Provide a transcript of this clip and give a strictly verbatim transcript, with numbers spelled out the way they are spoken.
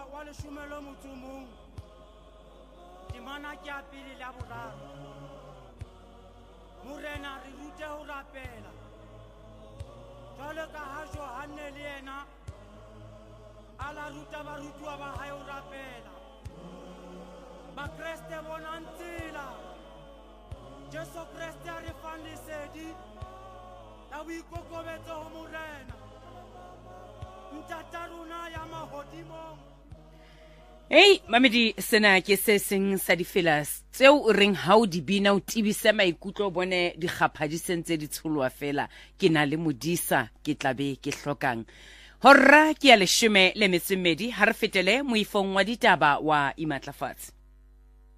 wa leshomelo motsomong temana ke a pele la boraro morena re rute ho rapela jwalo ka ha Johane le yena a la ruta barutwa ba hae ho rapela ba Kriste bonang tsela Jesu Kriste a re fang lesedi la boikokobetso ho morena ntata rona ya mahodimong. Hey, mamedi sena ke se seng sa difelas tseo o reng ha o di bina o tibise maikutlo bone di gapha di sentse di tsholwa fela ke na le modisa ke tlabe ke hlokang horra ke ya leshome le metso e mmedi ha re fetele moifong wa ditaba wa Imatlafatse.